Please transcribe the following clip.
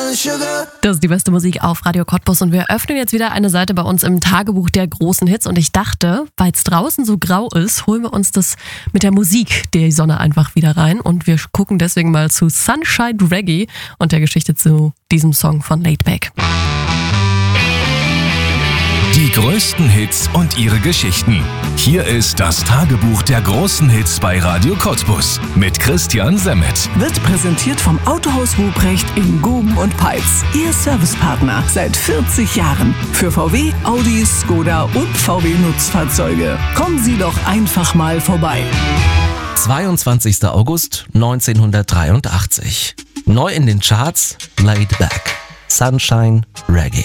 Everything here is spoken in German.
Das ist die beste Musik auf Radio Cottbus und wir öffnen jetzt wieder eine Seite bei uns im Tagebuch der großen Hits und ich dachte, weil es draußen so grau ist, holen wir uns das mit der Musik, die Sonne einfach wieder rein und wir gucken deswegen mal zu Sunshine Reggae und der Geschichte zu diesem Song von Laidback. Die größten Hits und ihre Geschichten. Hier ist das Tagebuch der großen Hits bei Radio Cottbus mit Christian Semmet. Wird präsentiert vom Autohaus Ruprecht in Guben und Peitz. Ihr Servicepartner seit 40 Jahren. Für VW, Audi, Skoda und VW Nutzfahrzeuge. Kommen Sie doch einfach mal vorbei. 22. August 1983. Neu in den Charts, Laidback, Sunshine Reggae.